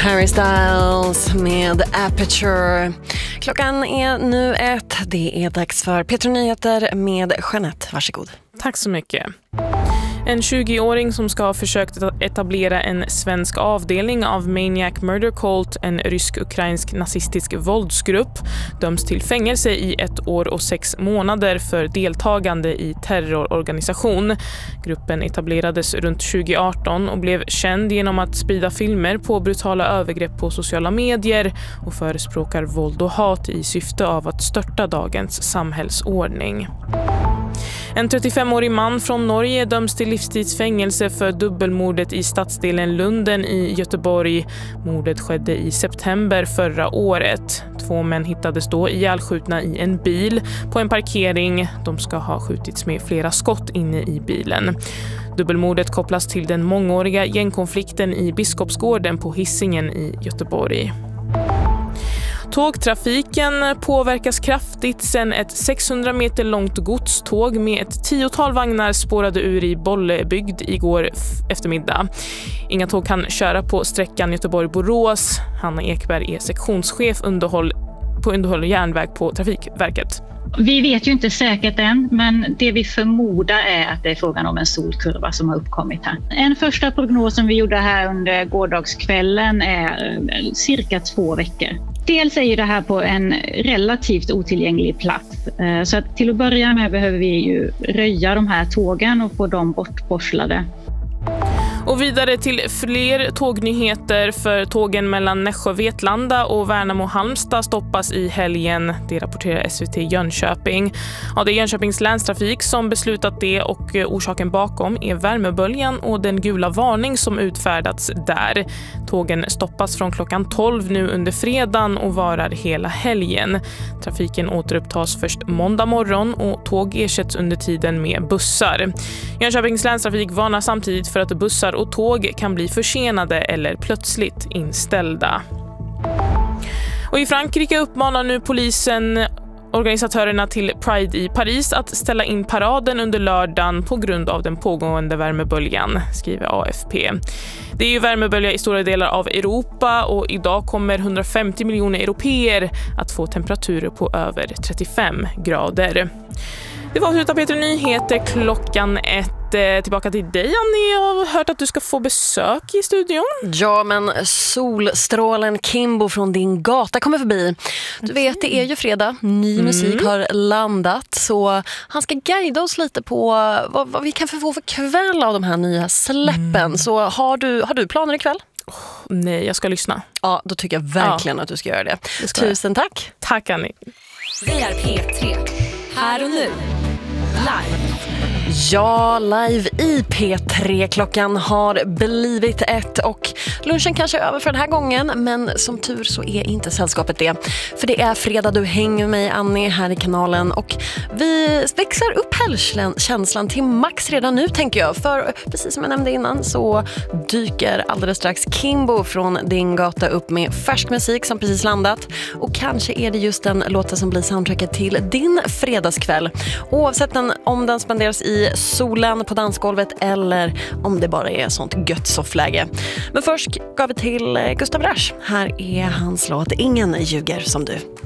Harry Styles med Aperture. Klockan är nu 1. Det är dags för Petro Nyheter med Jeanette. Varsågod. Tack så mycket. En 20-åring som ska ha försökt etablera en svensk avdelning av Maniac Murder Cult, en rysk-ukrainsk nazistisk våldsgrupp, döms till fängelse i 1 år och 6 månader för deltagande i terrororganisation. Gruppen etablerades runt 2018 och blev känd genom att sprida filmer på brutala övergrepp på sociala medier och förespråkar våld och hat i syfte av att störta dagens samhällsordning. En 35-årig man från Norge döms till livstidsfängelse för dubbelmordet i stadsdelen Lunden i Göteborg. Mordet skedde i september förra året. 2 män hittades då ihjälskjutna i en bil på en parkering. De ska ha skjutits med flera skott inne i bilen. Dubbelmordet kopplas till den mångåriga gängkonflikten i Biskopsgården på Hisingen i Göteborg. Tågtrafiken påverkas kraftigt sen ett 600 meter långt godståg med ett 10-tal vagnar spårade ur i Bollebygd igår eftermiddag. Inga tåg kan köra på sträckan Göteborg-Borås. Hanna Ekberg är sektionschef på underhåll och järnväg på Trafikverket. Vi vet ju inte säkert än, men det vi förmodar är att det är frågan om en solkurva som har uppkommit här. En första prognos som vi gjorde här under gårdagskvällen är cirka 2 veckor. Dels är ju det här på en relativt otillgänglig plats. Så att till att börja med behöver vi ju röja de här tågen och få dem bortporslade. Och vidare till fler tågnyheter, för tågen mellan Nässjö-Vetlanda och Värnamo-Halmstad stoppas i helgen. Det rapporterar SVT Jönköping. Ja, det är Jönköpings länstrafik som beslutat det, och orsaken bakom är värmeböljan och den gula varning som utfärdats där. Tågen stoppas från klockan 12 nu under fredagen och varar hela helgen. Trafiken återupptas först måndag morgon och tåg ersätts under tiden med bussar. Jönköpings länstrafik varnar samtidigt för att bussar och tåg kan bli försenade eller plötsligt inställda. Och i Frankrike uppmanar nu polisen organisatörerna till Pride i Paris att ställa in paraden under lördagen på grund av den pågående värmeböljan, skriver AFP. Det är ju värmebölja i stora delar av Europa, och idag kommer 150 miljoner europeer att få temperaturer på över 35 grader. Det var Huta Peter Nyheter klockan 1. Tillbaka till dig, Annie. Jag har hört att du ska få besök i studion. Ja, men solstrålen Kimbo från din gata kommer förbi. Du vet, det är ju fredag. Ny musik har landat, så han ska guida oss lite på vad vi kan få för kväll av de här nya släppen. Så har du planer ikväll? Nej, jag ska lyssna. Ja, då tycker jag verkligen att du ska göra det. Tusen tack. Tack, Annie. Det är P3. Här och nu. Live. Ja, live i P3. Klockan har blivit 1 och lunchen kanske är över för den här gången, men som tur så är inte sällskapet det. För det är fredag, du hänger med mig, Annie, här i kanalen, och vi växlar upp helgkänslan till max redan nu, tänker jag. För precis som jag nämnde innan så dyker alldeles strax Kimbo från din gata upp med färsk musik som precis landat, och kanske är det just den låten som blir soundtracket till din fredagskväll. Oavsett om den spenderas i solen på dansgolvet eller om det bara är sånt gött soffläge. Men först går vi till Gustav Rasch. Här är hans låt Ingen ljuger som du.